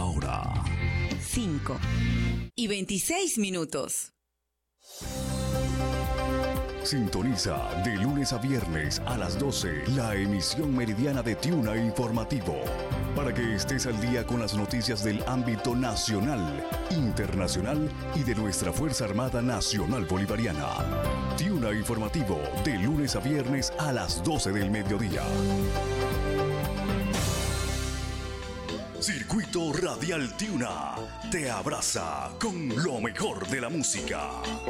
la hora. 5:26. Sintoniza de lunes a viernes a las 12 la emisión meridiana de Tiuna Informativo, para que estés al día con las noticias del ámbito nacional, internacional y de nuestra Fuerza Armada Nacional Bolivariana. Tiuna Informativo, de lunes a viernes a las 12 del mediodía. Circuito Radial Tiuna te abraza con lo mejor de la música.